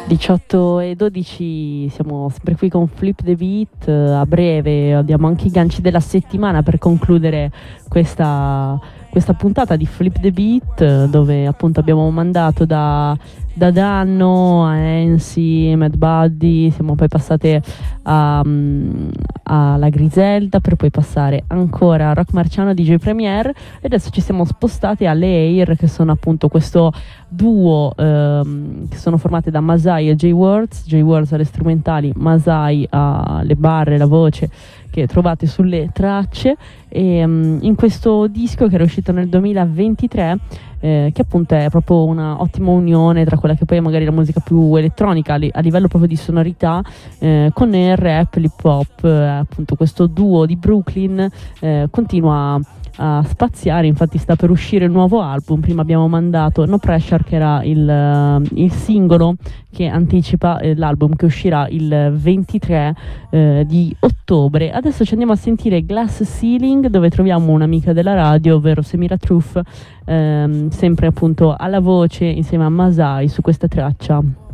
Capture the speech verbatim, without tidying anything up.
diciotto e dodici, siamo sempre qui con Flip the Beat. A breve abbiamo anche i ganci della settimana per concludere questa, questa puntata di Flip the Beat, dove appunto abbiamo mandato da, da Danno a Ensi, Mad Buddy, siamo poi passate a, um, alla Griselda, per poi passare ancora a Rock Marciano, D J Premier, e adesso ci siamo spostati alle Air, che sono appunto questo duo ehm, che sono formate da Masai e J-Words. J-Words alle strumentali, Masai alle barre, la voce che trovate sulle tracce, e um, in questo disco che era uscito nel duemilaventitré, eh, che appunto è proprio una ottima unione tra quella che poi è magari la musica più elettronica a, li- a livello proprio di sonorità, eh, con il rap, l'hip hop. Eh, appunto questo duo di Brooklyn eh, continua a spaziare, infatti sta per uscire il nuovo album. Prima abbiamo mandato No Pressure, che era il, uh, il singolo che anticipa eh, l'album che uscirà il ventitré eh, di ottobre. Adesso ci andiamo a sentire Glass Ceiling, dove troviamo un'amica della radio, ovvero Semira Truth, ehm, sempre appunto alla voce insieme a Masai su questa traccia.